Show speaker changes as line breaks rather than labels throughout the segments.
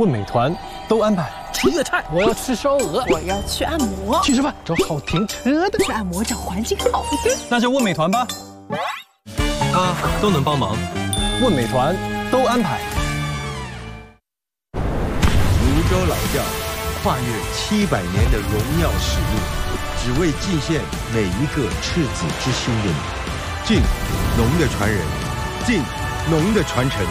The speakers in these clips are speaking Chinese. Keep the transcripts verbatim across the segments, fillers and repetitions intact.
问美团都安排。
吃粤菜，我要吃烧鹅，
我要去按摩，
去吃饭找好停车的，
去按摩找环境好的，
那就问美团吧。
他都能帮忙，
问美团都安排。
泸州老窖，跨越七百年的荣耀使命，只为祭献每一个赤子之心的你。敬农的传人，敬农的传承。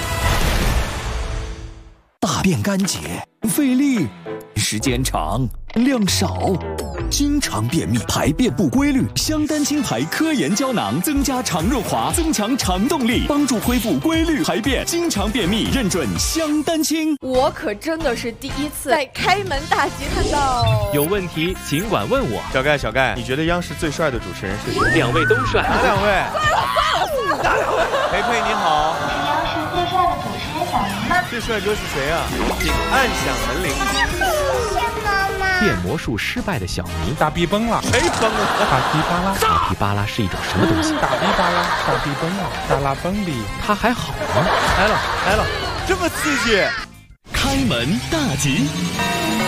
大便干结，费力，时间长，量少，经常便秘，排便不规律。香丹清排科研胶囊增加肠润滑，增强肠动力，帮助恢复规律排便。经常便秘认准香丹清。
我可真的是第一次在开门大吉看到。
有问题尽管问我。
小盖，小盖，你觉得央视最帅的主持人是谁？
两位都帅。
哪两位？哪两位？培培你好。
是央视最帅的主持人小明吗？
这帅哥是谁啊？请按响门铃。
变魔术失败的小迷
大逼崩了，
谁崩了？
大逼巴拉，
大逼巴拉是一种什么东西？
大逼巴拉，大逼崩了，大拉崩里，
他还好吗？
来了来了，这么刺激！
开门大吉。